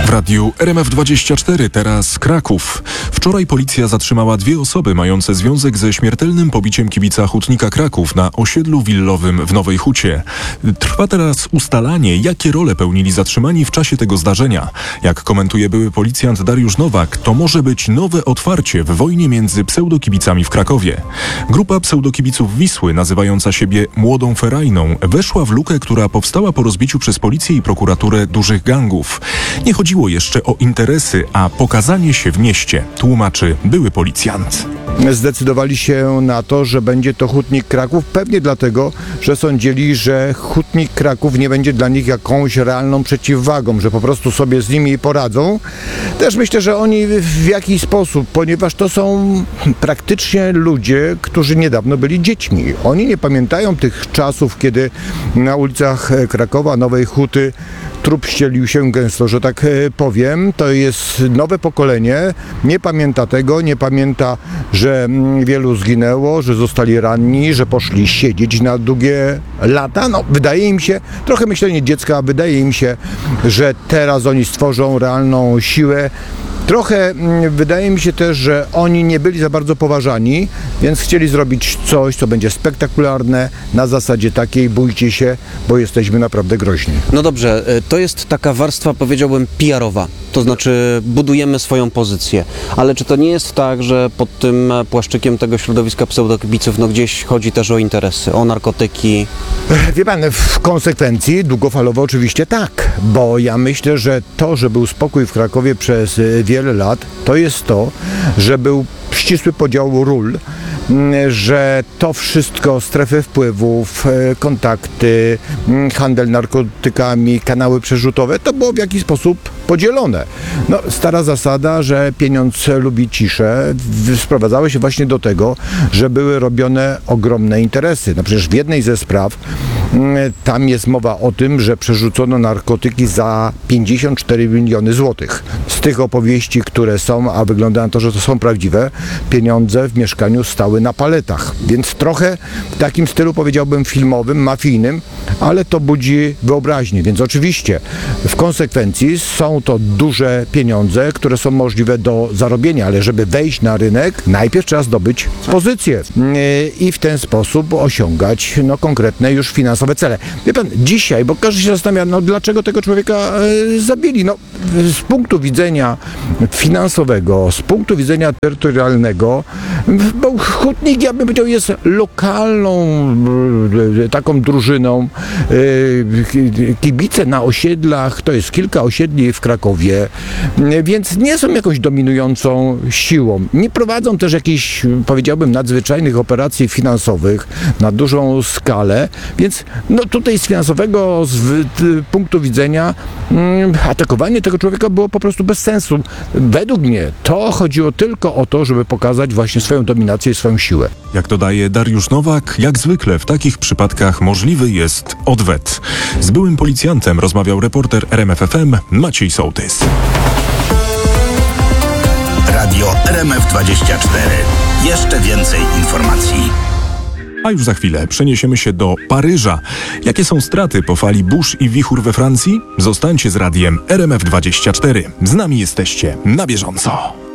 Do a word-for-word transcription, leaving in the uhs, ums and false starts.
W radiu R M F dwadzieścia cztery, teraz Kraków. Wczoraj policja zatrzymała dwie osoby mające związek ze śmiertelnym pobiciem kibica Hutnika Kraków na osiedlu willowym w Nowej Hucie. Trwa teraz ustalanie, jakie role pełnili zatrzymani w czasie tego zdarzenia. Jak komentuje były policjant Dariusz Nowak, to może być nowe otwarcie w wojnie między pseudokibicami w Krakowie. Grupa pseudokibiców Wisły, nazywająca siebie Młodą Ferajną, weszła w lukę, która powstała po rozbiciu przez policję i prokuraturę dużych gangów. Nie chodziło jeszcze o interesy, a pokazanie się w mieście, tłumaczy były policjant. Zdecydowali się na to, że będzie to Hutnik Kraków, pewnie dlatego, że sądzili, że Hutnik Kraków nie będzie dla nich jakąś realną przeciwwagą, że po prostu sobie z nimi poradzą. Też myślę, że oni w jakiś sposób, ponieważ to są praktycznie ludzie, którzy niedawno byli dziećmi. Oni nie pamiętają tych czasów, kiedy na ulicach Krakowa, Nowej Huty trup ścielił się gęsto, że tak powiem. To jest nowe pokolenie, nie pamięta tego, nie pamięta, że wielu zginęło, że zostali ranni, że poszli siedzieć na długie lata. No, wydaje im się, trochę myślenie dziecka, wydaje im się, że teraz oni stworzą realną siłę. Trochę wydaje mi się też, że oni nie byli za bardzo poważani, więc chcieli zrobić coś, co będzie spektakularne, na zasadzie takiej: bójcie się, bo jesteśmy naprawdę groźni. No dobrze, to jest taka warstwa, powiedziałbym, P R-owa, to znaczy budujemy swoją pozycję, ale czy to nie jest tak, że pod tym płaszczykiem tego środowiska pseudokibiców no gdzieś chodzi też o interesy, o narkotyki? Wie pan, w konsekwencji długofalowo oczywiście tak, bo ja myślę, że to, że był spokój w Krakowie przez wiele lat, to jest to, że był ścisły podział ról, że to wszystko, strefy wpływów, kontakty, handel narkotykami, kanały przerzutowe, to było w jakiś sposób podzielone. No, stara zasada, że pieniądz lubi ciszę, sprowadzały się właśnie do tego, że były robione ogromne interesy. No przecież w jednej ze spraw tam jest mowa o tym, że przerzucono narkotyki za pięćdziesiąt cztery miliony złotych. Z tych opowieści, które są, a wygląda na to, że to są prawdziwe, pieniądze w mieszkaniu stały na paletach. Więc trochę w takim stylu, powiedziałbym, filmowym, mafijnym, ale to budzi wyobraźnię. Więc oczywiście w konsekwencji są to duże pieniądze, które są możliwe do zarobienia, ale żeby wejść na rynek, najpierw trzeba zdobyć pozycję i w ten sposób osiągać no, konkretne już finansowe cele. Wie pan, dzisiaj, bo każdy się zastanawia, no dlaczego tego człowieka e, zabili? No, z punktu widzenia finansowego, z punktu widzenia terytorialnego, bo Hutnik, ja bym powiedział, jest lokalną e, taką drużyną. E, kibice na osiedlach, to jest kilka osiedli w Krakowie, e, więc nie są jakąś dominującą siłą. Nie prowadzą też jakichś, powiedziałbym, nadzwyczajnych operacji finansowych na dużą skalę, więc no tutaj z finansowego z w, punktu widzenia mm, atakowanie tego człowieka było po prostu bez sensu. Według mnie to chodziło tylko o to, żeby pokazać właśnie swoją dominację i swoją siłę. Jak dodaje Dariusz Nowak, jak zwykle w takich przypadkach możliwy jest odwet. Z byłym policjantem rozmawiał reporter R M F F M Maciej Sołtys. Radio R M F dwadzieścia cztery. Jeszcze więcej informacji. A już za chwilę przeniesiemy się do Paryża. Jakie są straty po fali burz i wichur we Francji? Zostańcie z radiem R M F dwadzieścia cztery. Z nami jesteście na bieżąco.